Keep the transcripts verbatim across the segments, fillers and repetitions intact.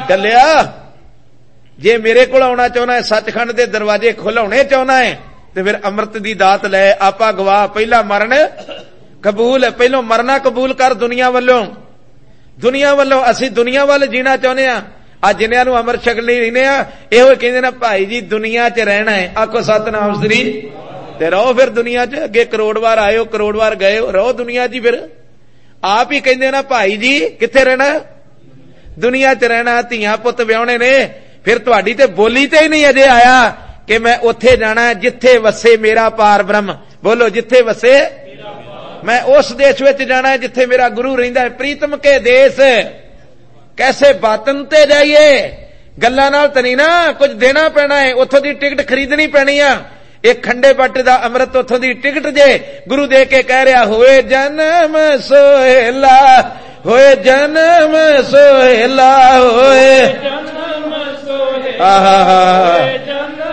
डलिया जे मेरे को आना चाहना है, सचखंड के दरवाजे खुलाने चाहना है, तो फिर अमृत की दात लै। आपा गवाह पहला मरण कबूल, पहलों मरना कबूल कर दुनिया वालों, दुनिया वालों। असी दुनिया वाल जीना चाहते हैं। अज जिन्हों नूं अमृत छकने रहने यो कहते ना भाई जी दुनिया च रहना है, आखो सतनाम श्री ते रहो फिर दुनिया च। अगे करोड़ बार आयो करोड़ बार गए, रहो दुनिया च। फिर आप ही कहते ना भाई जी कित्थे रहना, दुनिया च रहना। धियां पुत व्याहणे ने, फिर तुहाडी ते बोली ते ही नहीं अजे आया कि मैं उत्थे जाना जिथे वसे मेरा पार ब्रह्म। बोलो जिथे वसे, मैं उस देश विच जाना है जिथे मेरा गुरु रहिंदा है। प्रीतम के देश कैसे बातन ते जाइए, गल्लां नाल तनी ना कुछ देना पैना है, उत्थों दी टिकट खरीदनी पैनी आ। एक खंडे बट दा अमृत उत्थों दी टिकट जे गुरु दे के कह रहा, होए जन्म सोहेला, होए जन्म सोहेला, होए जन्म सोहेला,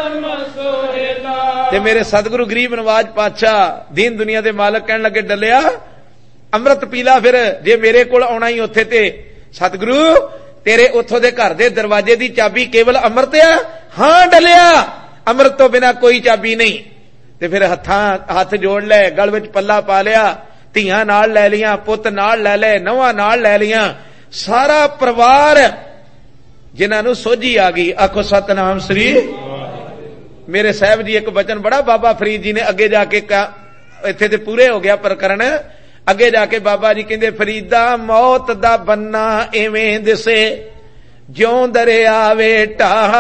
ते मेरे सतगुरु गरीब नवाज पातशाह दीन दुनिया दे मालक कहन लगे, डलिया अमृत पीला। फिर जे मेरे कोल आउणा ही उत्थे ते सतगुरु तेरे उथों दे घर दे दरवाजे दी चाबी केवल अमृत आ? हां डलिया अमृत तो बिना कोई चाबी नहीं। ते फिर हत्थां हथ जोड़ लै, गल विच पल्ला पा लिया, धियां नाल लै लियां, पुत नाल लै ले, नौवां नाल लै लियां, सारा परिवार जिन्हां नूं सोझी आ गई। आखो सतनाम श्री। मेरे साहब जी एक वचन बड़ा बाबा फरीद जी ने अगे जाके इत्थे ते पूरे हो गया प्रकरण। अगे जाके बाबा जी कहंदे, फरीदा मौत दा बन्ना इवें दिसे ज्यों दरिया वे ढाह,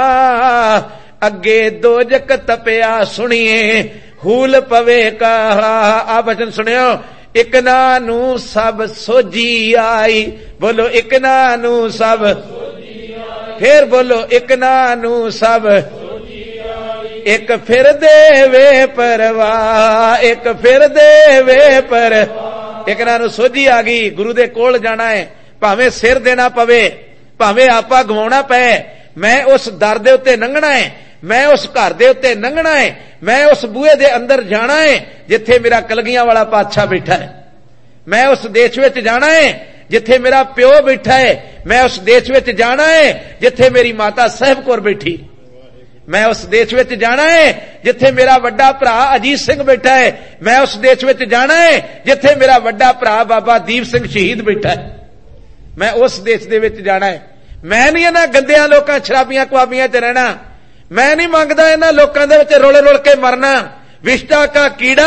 अगे दोजक तपिया सुनिए हूल पवे कहा। आ वचन सुनियो, इक ना नू सब सोझी आई। बोलो इक ना नू सब, फिर बोलो इक ना नू सब, एक फिर देवे परवाह, एक फिर देवे पर। एक ना नूं सोझी आ गई, गुरु दे कोल जाना है, भावें सिर देना पवे, भावें आपा गवाउणा पए, मैं उस दर दे उत्ते लंघना है, मैं उस घर दे उत्ते लंघना है, मैं उस बूहे दे अंदर जाना है जिथे मेरा कलगियां वाला पातशाह बैठा है। मैं उस देश विच जाना है जिथे मेरा प्यो बैठा है। मैं उस देश विच जाना है जिथे मेरी माता साहिब कौर बैठी। मैं उस देश विच जाना है जिथे मेरा वड्डा भरा अजीत सिंह बैठा है। मैं उस देश विच जाना है जिथे मेरा वड्डा भरा बाबा दीप सिंह शहीद बैठा है। मैं उस देश दे विच जाना है। मैं नहीं इन्हां गंदियां लोकां शराबियां कुआबियां च रहना। मैं नहीं मंगदा इन्हां लोकां दे विच रुल रुल के मरना। विष्टा का कीड़ा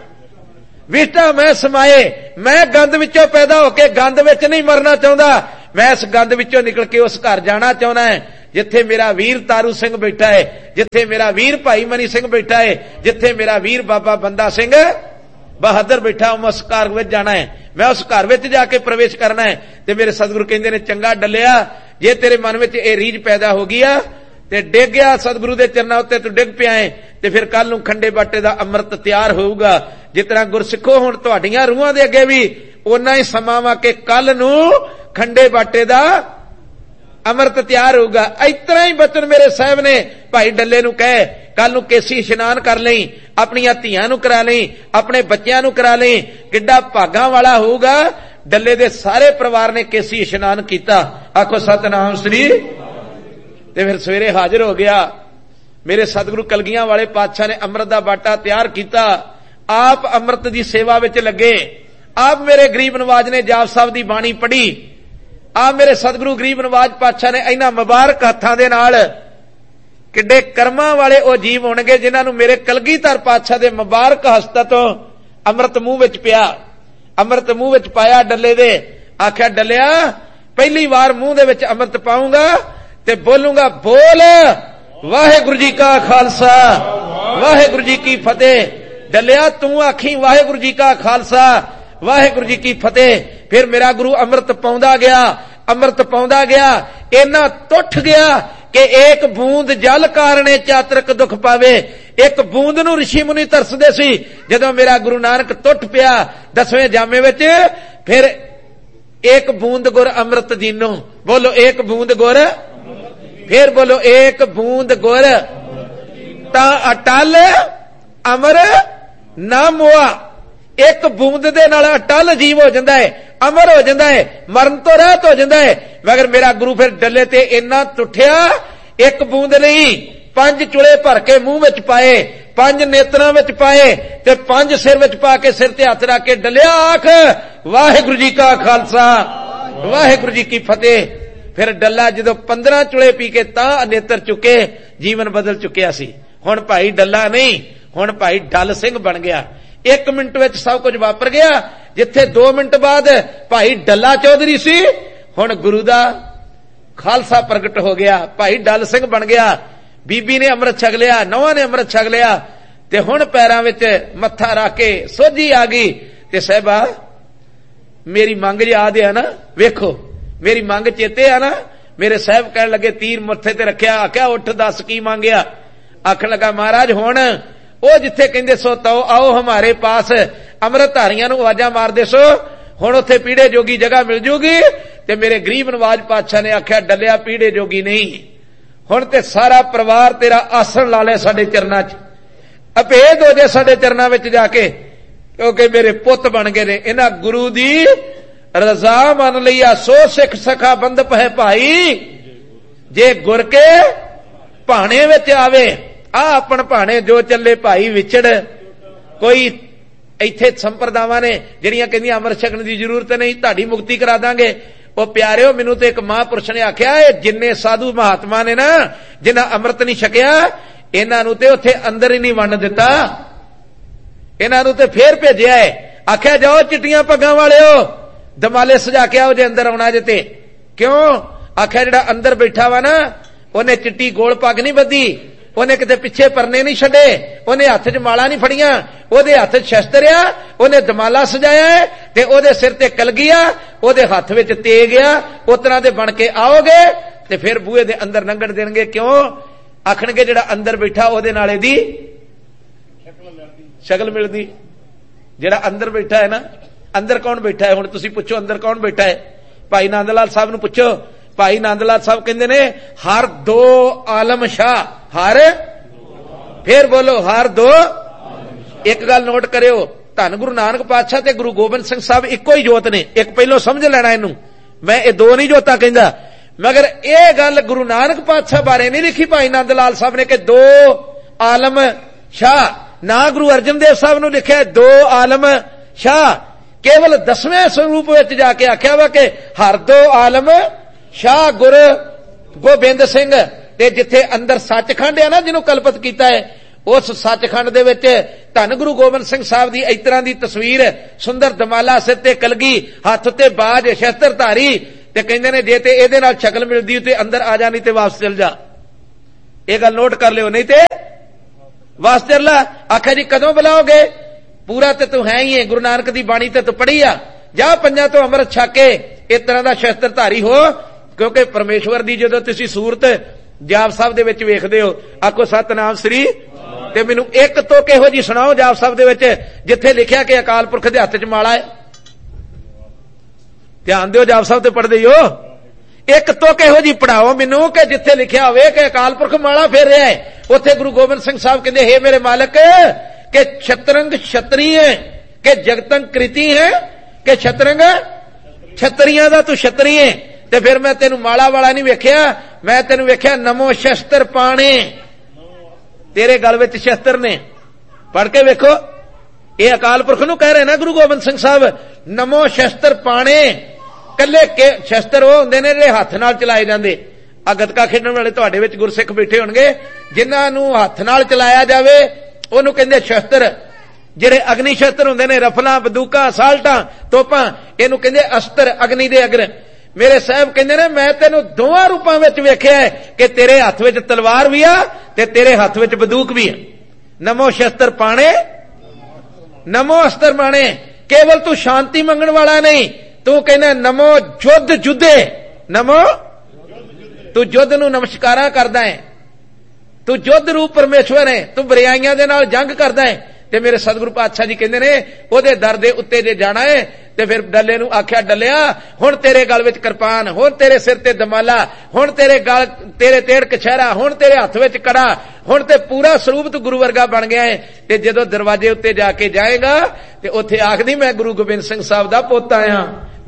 विष्टा मैं समाए। मैं गंद विचों पैदा होके गंद विच नहीं मरना चाहुंदा। मैं इस गंद विचों निकल के उस घर जाना चाहुंदा है जिथे मेरा वीर तारू सिंह बैठा है, जिथे मेरा वीर भाई मनी सिंह बैठा है, जिथे मेरा वीर बाबा बंदा सिंह बहादुर बैठा। उस घर विच जाना है, मैं उस घर विच जाके प्रवेश करना है। ते मेरे सतगुरु कहंदे ने, चंगा डलिया जे तेरे मन विच ये रीझ पैदा हो गई आ ते डिग गया सतगुरु दे चरनां उत्ते तू डिग पिया है, ते फिर कल नूं खंडे बाटे दा अमृत तैयार होऊगा। जितना गुरसिखो हुण तुहाडीआं रूहां दे अगे भी उन्ना ही समां वा के कल नूं खंडे बाटे दा अमृत तैयार होगा। इतना ही बचन मेरे साहब ने भाई डल्ले नूं कहे, कल नूं केसी इशनान कर लई, अपनियां धीआं नूं करा लई, अपने बच्चियां नूं करा लई, किड्डा भागां वाला होऊगा। डल्ले दे सारे परिवार ने केसी इशनान कीता। आखो सतनाम श्री। ते फिर सवेरे हाजिर हो गया। मेरे सतगुरु कलगियां वाले पातशाह ने अमृत दा बाटा तैयार किया। आप अमृत दी सेवा विच लगे। आप मेरे गरीब नवाज ने जाप साहब दी बाणी पढ़ी। आ मेरे सतगुरु गरीब नवाज पातशाह ने इन्हां मुबारक हत्थां दे नाल, किड्डे कर्मां वाले ओ जीव होणगे जिन्हां नूं मेरे कलगीधर पातशाह दे मुबारक हस्तां तों अमृत मूंह विच पिया। अमृत मूंह विच पाया डल्ले दे। आख्या डलिया पहली बार मूंह दे विच अमृत पाऊंगा ते बोलूंगा, बोल वाहिगुरू जी का खालसा वाहिगुरू जी की फतेह। डलिया तू आखी वाहिगुरू जी का खालसा वाहिगुरू जी की फतेह। फिर मेरा गुरु अमृत पाउंदा गया, अमृत पाउंदा गया, इन्ना तुठ गया कि एक बूंद जल कारणे चातरक दुख पावे। एक बूंद नूं ऋषि मुनि तरसदे सी। जदों मेरा गुरु नानक तुठ पिया दसवें जामे विच, फिर एक बूंद गुर अमृत दीनो। बोलो एक बूंद गुर, फिर बोलो एक बूंद गुर ता अटल अमर ना मोआ। एक बूंद दे नाल अटल जीव हो जांदा है। अमर हो जाता है, मरण तो रहत हो जाता है। मगर मेरा गुरु फिर डले ते इन्ना टुठिया, एक बूंद नहीं पंज चुले भर के मुंह विच पाए, पंज नेत्रां विच पाए ते पंज सिर विच पा के सिर ते हथ रख के डलिया, आख वाहिगुरू जी का खालसा वाहिगुरू जी की फतेह। फिर डल्ला जदों पंद्रह चुले पी के तां नेत्र चुके, जीवन बदल चुकिया सी। हुण भाई डल्ला नहीं, हुण भाई डल सिंह बन गया। एक मिनट विच सब कुछ वापर गया। जिथे दो मिनट बाद भाई डल्ला चौधरी सी, हुण गुरु दा खालसा प्रगट हो गया, भाई डल सिंह बन गया। बीबी ने अमृत छक लिया, नौहां ने अमृत छक लिया ते हुण पैरां विच मत्था रख के सोझी आ गई ते साहिबा मेरी मंग याद है ना, वेखो मेरी मंग चेते आ ना। मेरे साहब कहन लगे तीर मत्थे ते रखिया, आख्या उठ दस की मांगिया। आखन लगा महाराज हुण ओ जिथे कहंदे सो तो आओ हमारे पास, अमृतधारियां नूं आवाजां मारदे सो, हुण उत्थे पीड़े जोगी जगह मिल जूगी। ते मेरे गरीब नवाज पातशाह ने आख्या डलिया पीड़े जोगी नहीं, हुण ते सारा परिवार तेरा आसन ला ले साडे चरनां च, अभेद हो जाए साडे चरनां विच जाके, क्योंकि मेरे पुत बन गए ने। इन्हां गुरु दी रजा मन लिया, सो सिख सखा बंदप है भाई, जे गुर के भाणे विच आवे। आ अपन भाणे जो चले भाई विछड़, कोई इत्थे संप्रदावां ने जिहड़ियां कहंदियां अमृत छकण दी जरूरत नहीं, तुहाडी मुक्ति करा दांगे। ओ प्यारिओ मैनूं ते एक महापुरुष ने आख्या, जिन्ने साधु महात्मा ने ना जिन्हां अमृत नहीं छकिया, इन्हां नूं ते उत्थे अंदर ही नहीं वंड दिता, इन्हां नूं ते फेर भेजिया है। आख्या जाओ चिट्टियां पग्गां वालिओ दमाले सजा के आओ जे अंदर आउणा जे ते। क्यों? आख्या जिहड़ा अंदर बैठा वा ना, उहने चिट्टी गोल पग नहीं बधी, उहने किते पिछे परने नहीं छड्डे, उहने हत्थ च माला नहीं फड़ियां, ओहदे हत्थ च शस्त्र आ, उहने दमाला सजाया है ते ओहदे सिर ते कलगी आ, ओहदे हत्थ विच तेग आ। उस तरह दे बन के आओगे ते फिर बूहे दे अंदर लंघण देणगे। क्यों? आखणगे जिहड़ा अंदर बैठा ओहदे नाल इहदी शक्ल मिलदी। जिहड़ा अंदर बैठा है ना, अंदर कौन बैठा है? हुण तुसीं पुछो अंदर कौन बैठा है? भाई नंद लाल साहब नूं पुछो। भाई नंद लाल साहब कहंदे ने हर दो आलम शाह, हर फिर बोलो हर दो। एक गल नोट करियो, धन गुरु नानक पातशाह ते गुरु गोबिंद सिंह साहब इक्को ही जोत ने। एक पहलों समझ लेना इनू, मैं ये दो नहीं जोता कहंदा, मगर यह गल गुरु नानक पातशाह बारे नहीं लिखी भाई नंद लाल साहब ने कि दो आलम शाह। ना गुरु अर्जन देव साहब नूं लिखिया दो आलम शाह। केवल दसवें स्वरूप विच जाके आख्या वा कि हर दो आलम शाह गुरु गोबिंद सिंह। ते जिथे अंदर सचखंड है ना, जिन्हों कल्पित किया है, उस सचखंड दे विच धन गुरु गोबिंद सिंह साहब की इस तरह की तस्वीर, सुंदर दमाला, सिर ते कलगी, हाथ उत्ते बाज, शस्त्रधारी। ते कहंदे ने जे ते इहदे नाल शक्ल मिलदी ते अंदर आ जा, नहीं ते वापस चल जा। यह गल नोट कर लियो, नहीं ते वापस चल ला। आखिया जी कदों बुलाओगे? पूरा ते तू है ही है, गुरु नानक दी बाणी ते तू पढ़ी आ, जा पंजा तो अमृत छक के इस तरह का शस्त्रधारी हो। क्योंकि परमेश्वर दी जदों तुसीं सूरत जाप साहब दे विच वेखदे हो, आखो सतनाम श्री, ते मैनूं एक तो किहो जी सुणाओ जाप साहब दे विच जिथे लिखिया कि अकाल पुरख दे हत्थ च माला है। ध्यान दिओ, जाप साहब ते पढ़दे हो, एक तो किहो जी पढ़ाओ मैनूं कि जिथे लिखिया होवे कि अकाल पुरख माला फेर रहा है। उत्थे गुरु गोबिंद सिंह साहब कहंदे हे मेरे मालक के छतरंग छतरी है के जगतंग कृति है के छतरंग छतरियां दा तू छतरी है। ते फिर मैं तेनू माला वाला नहीं वेख्या, मैं तेनू वेख्या नमो शस्त्र पाणे। तेरे गल विच शस्त्र ने, पढ़ के वेखो। ये अकाल पुरख नूं कह रहे ना गुरु गोबिंद सिंह साहब, नमो शस्त्र पाणे। कल्ले के शस्त्र वो हुंदे ने जिहड़े हत्थ नाल चलाए जांदे। आ गतका खेडण वाले तुहाडे विच गुरसिख बैठे होणगे, जिन्हां नूं हत्थ नाल चलाया जावे ओनूं कहंदे शस्त्र। जिहड़े अग्नि शस्त्र हुंदे ने, रफलां, बंदूकां, साल्टां, तोपां, इहनूं कहंदे अस्त्र, अग्नि दे अग्र। मेरे साहब कहंदे ने मैं तेनू दोवां रूपां विच वेखिया है कि तेरे हत्थ विच तलवार भी आ ते तेरे हत्थ विच बंदूक भी है। नमो शस्त्र पाणे, नमो अस्त्र पाणे। केवल तू शांति मंगण वाला नहीं, तू कहना नमो युद्ध जुद्धे। नमो, तू युद्ध नूं नमस्कारां करदा है, तू युद्ध रूप परमेश्वर है, तू बुराइयां दे नाल जंग करदा है। ते मेरे सतगुरु पातशाह जी कहंदे ने ओहदे दर दे उत्ते जे जाना है ते फिर डल्ले नूं आख्या डल्लिया हुण तेरे गल विच किरपान, हुण तेरे सिर ते दमाला, हुण तेरे गल तेरे तेड़ कछहरा, हुण तेरे हत्थ विच कड़ा, हुण ते पूरा स्वरूप तू गुरु वर्गा बन गया है। ते जदों दरवाजे उत्ते जाके जाएगा ते उत्थे आखदी मैं गुरु गोबिंद सिंह साहब दा पुੱਤ आया,